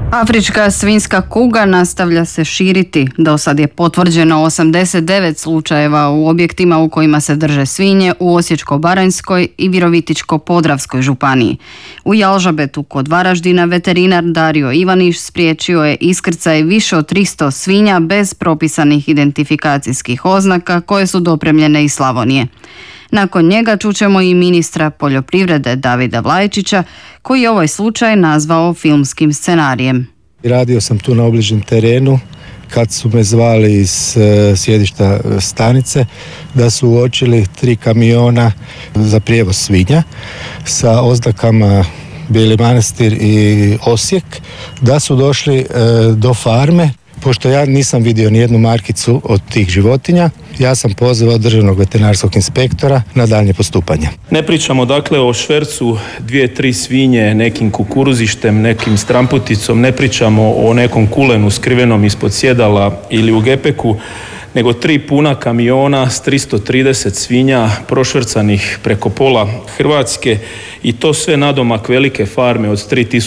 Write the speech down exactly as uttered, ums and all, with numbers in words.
Afrička svinjska kuga nastavlja se širiti. Do sad je potvrđeno osamdeset devet slučajeva u objektima u kojima se drže svinje u Osječko-baranjskoj i Virovitičko-podravskoj županiji. U Jalžabetu kod Varaždina veterinar Dario Ivaniš spriječio je iskrcaj više od tristo svinja bez propisanih identifikacijskih oznaka koje su dopremljene iz Slavonije. Nakon njega čućemo i ministra poljoprivrede Davida Vlajčića, koji je ovaj slučaj nazvao filmskim scenarijem. Radio sam tu na obližnjem terenu kad su me zvali iz sjedišta stanice da su uočili tri kamiona za prijevoz svinja sa oznakama Beli Manastir i Osijek, da su došli do farme. Pošto ja nisam vidio ni jednu markicu od tih životinja, ja sam pozvao državnog veterinarskog inspektora na daljnje postupanje. Ne pričamo dakle o švercu dvije, tri svinje, nekim kukuruzištem, nekim stramputicom, ne pričamo o nekom kulenu skrivenom ispod sjedala ili u gepeku, nego tri puna kamiona s tristo trideset svinja prošvercanih preko pola Hrvatske i to sve nadomak velike farme od tri tisuće